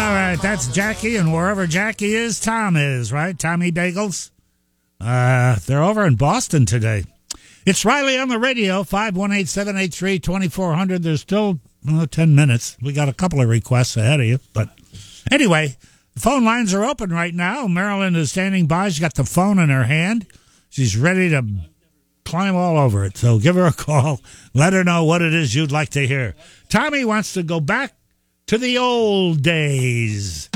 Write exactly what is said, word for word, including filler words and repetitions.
right, that's Jackie, and wherever Jackie is, Tom is, right? Tommy Bagels. Uh, they're over in Boston today. It's Riley on the radio, five one eight, seven eight three, two four zero zero. There's still uh, ten minutes. We got a couple of requests ahead of you. But anyway, the phone lines are open right now. Marilyn is standing by. She's got the phone in her hand. She's ready to climb all over it. So give her a call. Let her know what it is you'd like to hear. Tommy wants to go back to the old days.